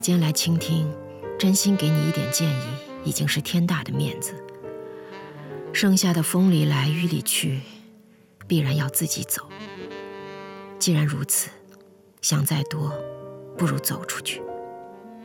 今天来倾听，真心给你一点建议，已经是天大的面子。剩下的风里来雨里去，必然要自己走。既然如此，想再多，不如走出去。